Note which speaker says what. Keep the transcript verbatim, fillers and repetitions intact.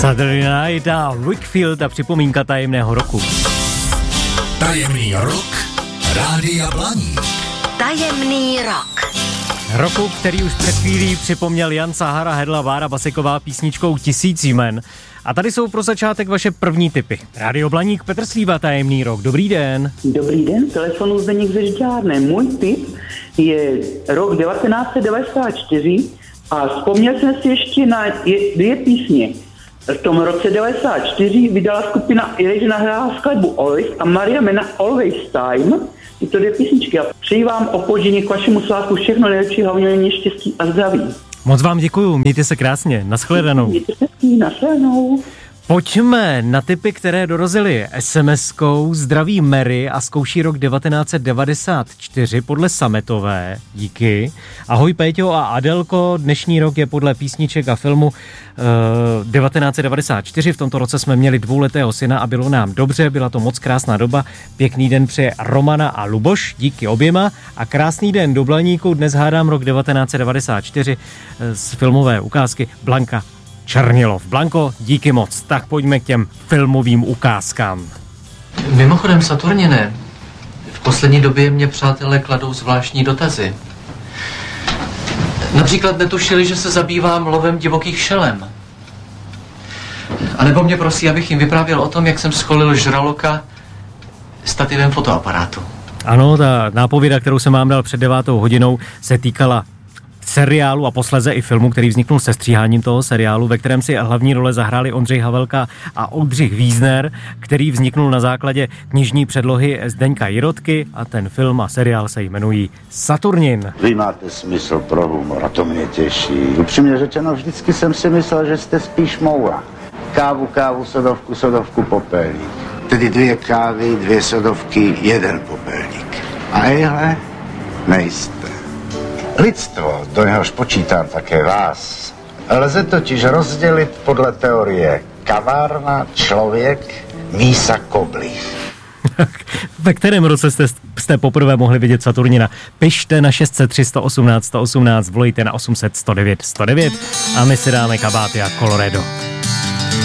Speaker 1: Saturday Night a Wakefield a připomínka tajemného roku.
Speaker 2: Tajemný rok Rádia Blaník.
Speaker 3: Tajemný rok.
Speaker 1: Roku, který už před chvílí připomněl Jan Sahara, Hedla, Vára Basiková písničkou Tisíc jmen. A tady jsou pro začátek vaše první tipy. Rádio Blaník, Petr Slíva, Tajemný rok. Dobrý den.
Speaker 4: Dobrý den, telefonu Zdeněk ze Žďárné. Můj tip je rok devatenáct set devadesát čtyři a vzpomněl jsem si ještě na dvě písně. V tom roce devadesát čtyři vydala skupina Ireš, nahrála skladbu Always a Maria Mena Always Time. Tyto dvě písničky a přeji vám opoždění k vašemu svátku všechno nejlepší, hlavně mě štěstí a zdraví.
Speaker 1: Moc vám děkuju, mějte se krásně, nashledanou.
Speaker 4: Mějte se krásně, nashledanou.
Speaker 1: Pojďme na tipy, které dorazily es em eskou. Zdraví Mary a zkouší rok devatenáct set devadesát čtyři podle Sametové. Díky. Ahoj Péťo a Adelko, dnešní rok je podle písniček a filmu uh, devatenáct set devadesát čtyři. V tomto roce jsme měli dvouletého syna a bylo nám dobře, byla to moc krásná doba. Pěkný den přeje Romana a Luboš, díky oběma. A krásný den do Blaníku, dnes hádám rok devatenáct set devadesát čtyři z filmové ukázky Blanka Černilov. Blanko, díky moc. Tak pojďme k těm filmovým ukázkám.
Speaker 5: Mimochodem, Saturnine, v poslední době mě přátelé kladou zvláštní dotazy. Například netušili, že se zabývám lovem divokých šelem. A nebo mě prosí, abych jim vyprávěl o tom, jak jsem scholil žraloka stativem fotoaparátu.
Speaker 1: Ano, ta nápověda, kterou jsem vám dal před devátou hodinou, se týkala seriálu a posléze i filmu, který vzniknul se stříháním toho seriálu, ve kterém si hlavní role zahráli Ondřej Havelka a Oldřich Vízner, který vzniknul na základě knižní předlohy Zdeňka Jirotky a ten film a seriál se jmenují Saturnin.
Speaker 6: Vy máte smysl pro humor a to mě těší. Upřímně řečeno, vždycky jsem si myslel, že jste spíš moura. Kávu, kávu, sodovku, sodovku, popelník. Tedy dvě kávy, dvě sodovky, jeden popelník. A ejhle, nejste. Lidstvo, do něhož počítám také vás, lze totiž rozdělit podle teorie kavárna, člověk, mísa, koblih.
Speaker 1: Ve kterém roce jste, jste poprvé mohli vidět Saturnina? Pište na šest set tři sto osmnáct sto osmnáct, volejte na osm set sto devět sto devět a my si dáme kabáty a Colorado.